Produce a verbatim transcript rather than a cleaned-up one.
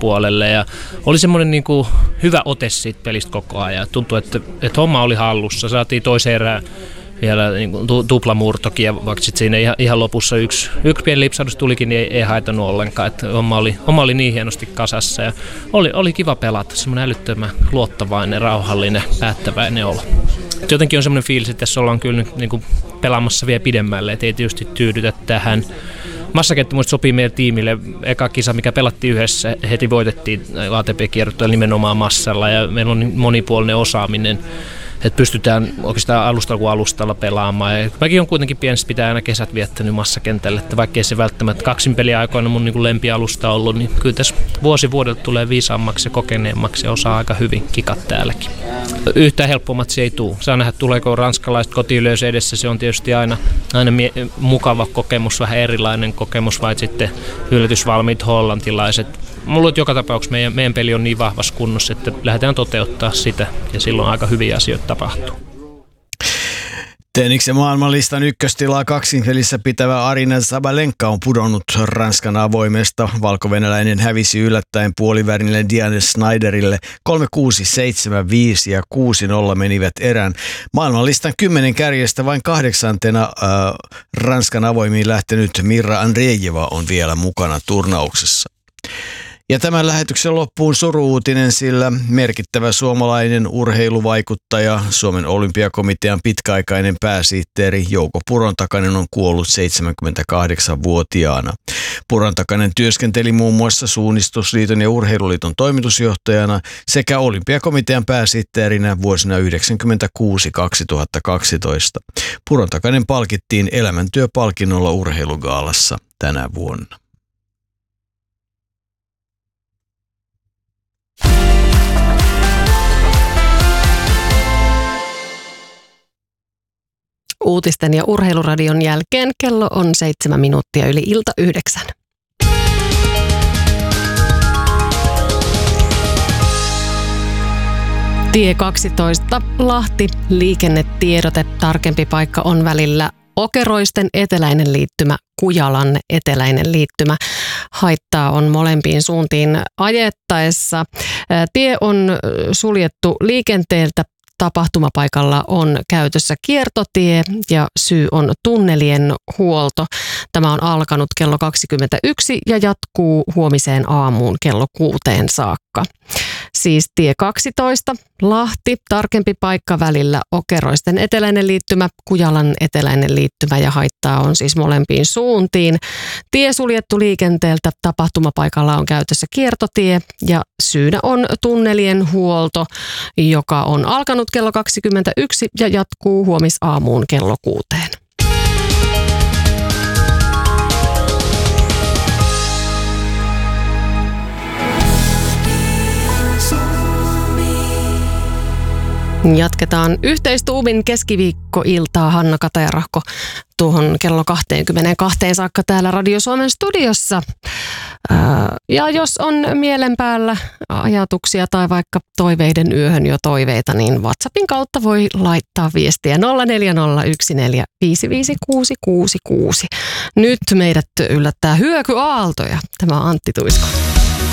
puolelle ja oli semmoinen niin kuin hyvä ote siitä pelistä koko ajan. Tuntui, että, että homma oli hallussa. Saatiin toisen erään vielä niin kuin tuplamurtokin ja vaikka sitten siinä ihan, ihan lopussa yksi, yksi pieni lipsahdus tulikin, niin ei, ei haitannut ollenkaan. Että homma, oli, homma oli niin hienosti kasassa ja oli, oli kiva pelata. Semmoinen älyttömän luottavainen, rauhallinen, päättäväinen olo. Et jotenkin on semmoinen fiilis, että tässä ollaan kyllä nyt niin kuin pelaamassa vielä pidemmälle, et ei tietysti tyydytä tähän. Massakenttä muista sopii meidän tiimille. Eka kisa, mikä pelattiin yhdessä, heti voitettiin A T P-kiertueella nimenomaan massalla ja meillä on monipuolinen osaaminen, että pystytään oikeastaan alustalla kuin alustalla pelaamaan. Ja mäkin on kuitenkin pienesti pitää aina kesät viettänyt massakentälle, että vaikka ei se välttämättä kaksin peliaikoina mun niin lempialusta ollut, niin kyllä tässä vuosi vuodelta tulee viisaammaksi ja kokeneemmaksi ja osaa aika hyvin kikat täälläkin. Yhtään helpommat se ei tule. Saa nähdä, tuleeko ranskalaiset kotiyleisö edessä. Se on tietysti aina, aina mie- mukava kokemus, vähän erilainen kokemus, vai sitten yllätysvalmiit hollantilaiset. Mulla on joka tapauksessa meidän, meidän peli on niin vahvassa kunnossa, että lähdetään toteuttaa sitä ja silloin aika hyviä asioita tapahtuu. Tenniksen maailmanlistan ykköstilaa kaksinpelissä pitävä Aryna Sabalenka on pudonnut Ranskan avoimesta. Valkovenäläinen hävisi yllättäen puolivälille Diane Schneiderille kolme kuusi, seitsemän viisi ja kuusi nolla menivät erään. Maailmanlistan kymmenen kärjestä vain kahdeksantena äh, Ranskan avoimiin lähtenyt Mirra Andreeva on vielä mukana turnauksessa. Ja tämän lähetyksen loppuun suru-uutinen, sillä merkittävä suomalainen urheiluvaikuttaja, Suomen olympiakomitean pitkäaikainen pääsihteeri Jouko Purontakainen on kuollut seitsemänkymmentäkahdeksanvuotiaana. Purontakainen työskenteli muun muassa Suunnistusliiton ja Urheiluliiton toimitusjohtajana sekä olympiakomitean pääsihteerinä vuosina yhdeksänkymmentäkuusi kaksituhattakaksitoista. Purontakainen palkittiin elämäntyöpalkinnolla urheilugaalassa tänä vuonna. Uutisten ja urheiluradion jälkeen kello on seitsemän minuuttia yli ilta yhdeksän. Tie kaksitoista Lahti, liikennetiedote, tarkempi paikka on välillä Okeroisten eteläinen liittymä, Kujalan eteläinen liittymä. Haittaa on molempiin suuntiin ajettaessa. Tie on suljettu liikenteeltä. Tapahtumapaikalla on käytössä kiertotie ja syy on tunnelien huolto. Tämä on alkanut kello kaksikymmentäyksi ja jatkuu huomiseen aamuun kello kuuteen saakka. Siis tie kaksitoista, Lahti, tarkempi paikka välillä Okeroisten eteläinen liittymä, Kujalan eteläinen liittymä ja haittaa on siis molempiin suuntiin. Tie suljettu liikenteeltä, tapahtumapaikalla on käytössä kiertotie ja syynä on tunnelien huolto, joka on alkanut kello kaksikymmentäyksi ja jatkuu huomisaamuun kello kuuteen. Jatketaan yhteistuumin keskiviikkoiltaa. Hanna Katajarahko tuohon kello kaksikymmentäkaksi saakka täällä Radio Suomen studiossa. Ja jos on mielen päällä ajatuksia tai vaikka toiveiden yöhön jo toiveita, niin WhatsAppin kautta voi laittaa viestiä nolla neljä nolla yksi neljä viisi viisi kuusi kuusi kuusi. Nyt meidät yllättää hyökyaaltoja. Tämä on Antti Tuisko.